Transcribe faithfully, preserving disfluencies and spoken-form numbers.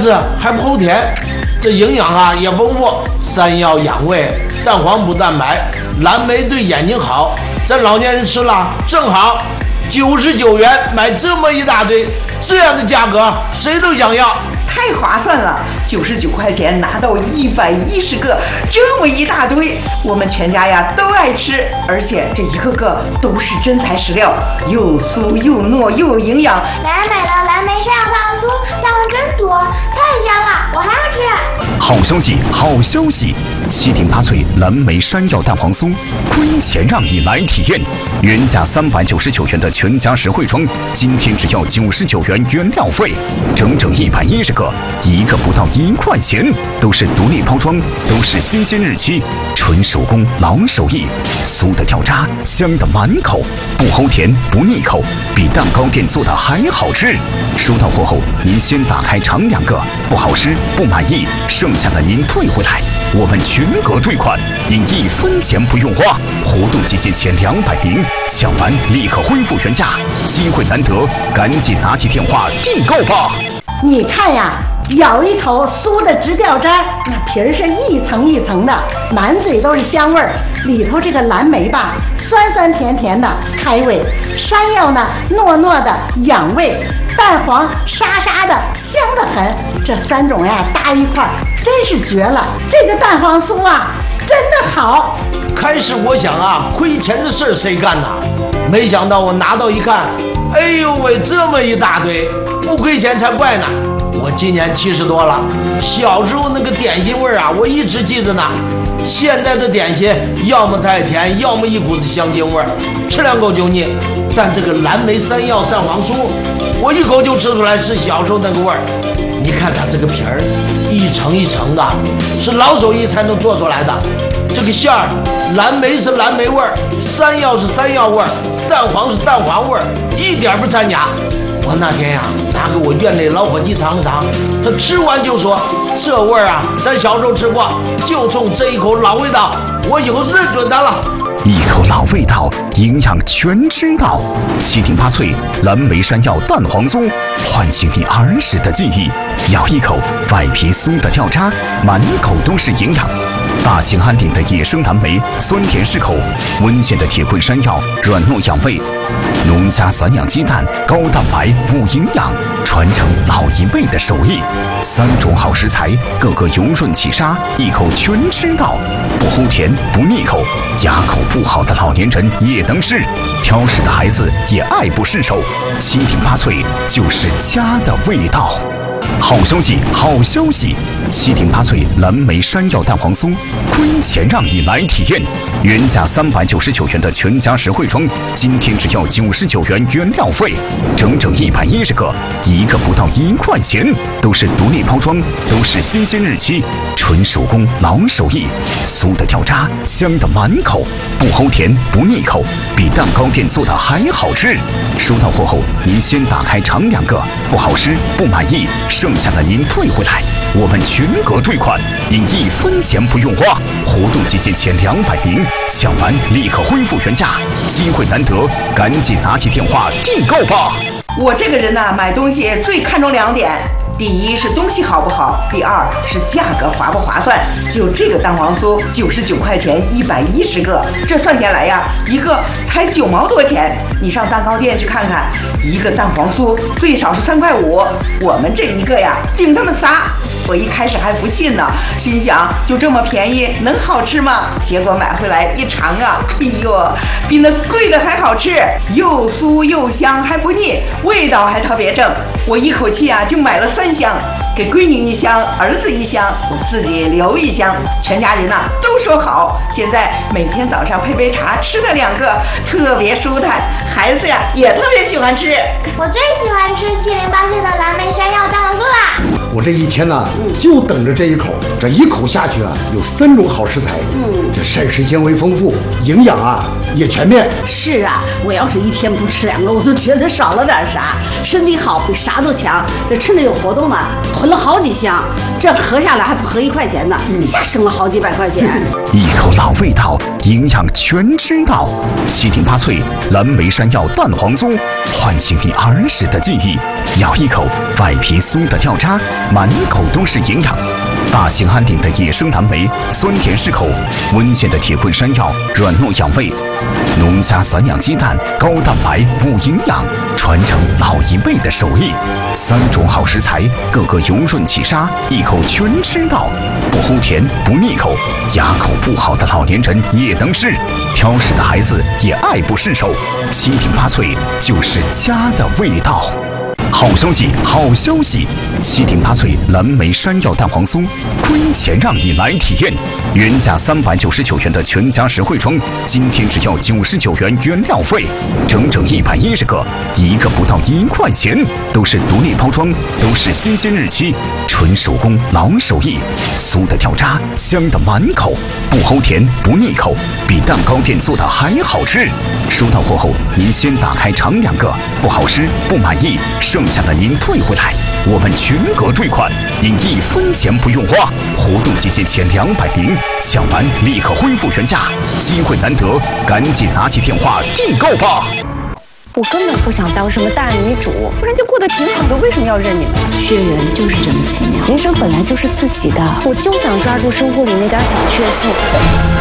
是还不齁甜，这营养啊也丰富。山药养胃，蛋黄补蛋白，蓝莓对眼睛好。咱老年人吃了正好，九十九元买这么一大堆，这样的价格谁都想要。 太划算了，九十九块钱拿到一百一十个，这么一大堆，我们全家呀都爱吃，而且这一个个都是真材实料，又酥又糯又有营养。 来买了蓝莓山药蛋黄酥，蛋黄真多，太香了，我还要吃。 好消息，好消息！七顶八脆蓝莓山药蛋黄酥，亏钱让你来体验。原价三百九十九元的全家实惠装，今天只要九十九元原料费，整整一百一十个，一个不到一块钱，都是独立包装，都是新鲜日期，纯手工老手艺，酥的掉渣，香的满口，不齁甜不腻口，比蛋糕店做的还好吃。收到货后，您先打开尝两个，不好吃不满意，剩下的您退回来，我们全额退款，您一分钱不用花。活动期限前两百名，抢完立刻恢复原价，机会难得，赶紧拿起电话订购吧。 你看呀，咬一口酥的直掉渣，那皮儿是一层一层的，满嘴都是香味儿。里头这个蓝莓吧，酸酸甜甜的开胃；山药呢，糯糯的养胃；蛋黄沙沙的香得很。这三种呀搭一块儿，真是绝了！这个蛋黄酥啊，真的好。 开始我想啊，亏钱的事儿谁干呐？没想到我拿到一看，哎呦喂，这么一大堆，不亏钱才怪呢。我今年七十多了，小时候那个点心味儿啊，我一直记着呢。现在的点心要么太甜，要么一股子香精味儿，吃两口就腻。但这个蓝莓山药蛋黄酥，我一口就吃出来是小时候那个味儿。你看它这个皮儿，一层一层的，是老手艺才能做出来的。这个馅儿，蓝莓是蓝莓味儿，山药是山药味儿，蛋黄是蛋黄味儿，一点不掺假。我那天呀，拿给我院内老伙计尝一尝，他吃完就说：“这味儿啊，咱小时候吃过，就冲这一口老味道，我以后认准它了。” 一口老味道，营养全知道。七顶八脆蓝莓山药蛋黄酥，唤醒你儿时的记忆。咬一口，外皮酥的掉渣，满口都是营养。大兴安岭的野生蓝莓，酸甜适口；温县的铁棍山药，软糯养胃；农家散养鸡蛋，高蛋白补营养，传承老一辈的手艺。三种好食材，个个油润起沙，一口全吃到，不齁甜不腻口，牙口不好的老年人也能吃，挑食的孩子也爱不释手。七顶八脆就是家的味道。好消息，好消息！七顶八脆蓝莓山药蛋黄酥，亏钱让你来体验。原价三百九十九元的全家实惠装，今天只要九十九元原料费，整整一百一十个，一个不到一块钱，都是独立包装，都是新鲜日期，纯手工老手艺，酥的掉渣，香的满口，不齁甜不腻口，比蛋糕店做的还好吃。收到货后，您先打开尝两个，不好吃不满意，剩下的您退回来，我们全额退款，您一分钱不用花。活动期限前两百名，抢完立刻恢复原价，机会难得，赶紧拿起电话订购吧。 我这个人呢、啊，买东西最看重两点。第一是东西好不好，第二是价格划不划算。就这个蛋黄酥，九十九块钱一百一十个，这算下来呀，一个才九毛多钱。你上蛋糕店去看看，一个蛋黄酥最少是三块五，我们这一个呀，顶他们仨。我一开始还不信呢，心想就这么便宜，能好吃吗？结果买回来一尝啊，哎呦，比那贵的还好吃，又酥又香，还不腻，味道还特别正。我一口气啊就买了三箱，给闺女一箱，儿子一箱，我自己留一箱，全家人呐、啊、都说好。现在每天早上配杯茶，吃它两个，特别舒坦，孩子呀也特别喜欢吃。 我最喜欢吃七零八碎的蓝莓山药蛋黄酥啦！ 我这一天呢、啊，就等着这一口，这一口下去啊，有三种好食材，嗯，这膳食纤维丰富，营养啊也全面。 是啊，我要是一天不吃两个，我就觉得少了点啥，身体好比啥都强。这趁着有活动呢，囤了好几箱， 这合下来还不合一块钱呢，一下省了好几百块钱。 一口老味道，营养全知道。七顶八脆蓝莓山药蛋黄酥，唤醒你儿时的记忆。咬一口，外皮酥的掉渣，满口都是营养。大兴安岭的野生蓝莓，酸甜适口；温县的铁棍山药，软糯养胃；农家散养鸡蛋，高蛋白补营养，传承老一辈的手艺。三种好食材，个个油润起沙，一口全吃到，不齁甜不腻口，牙口不好的老年人也能吃，挑食的孩子也爱不释手。七顶八脆就是家的味道。好消息，好消息！七顶八脆蓝莓山药蛋黄酥，亏钱让你来体验。原价三百九十九元的全家实惠装，今天只要九十九元原料费，整整一百一十个，一个不到一块钱，都是独立包装，都是新鲜日期，纯手工老手艺，酥的掉渣，香的满口，不齁甜不腻口，比蛋糕店做的还好吃。收到货后，您先打开尝两个，不好吃不满意，剩下的您退回来，我们全额退款，您一分钱不用花。活动期限前两百名，抢完立刻恢复原价，机会难得，赶紧拿起电话订购吧。 我根本不想当什么大女主， 不然就过得挺好的，为什么要认你们？ 血缘就是这么奇妙，人生本来就是自己的，我就想抓住生活里那点小确幸。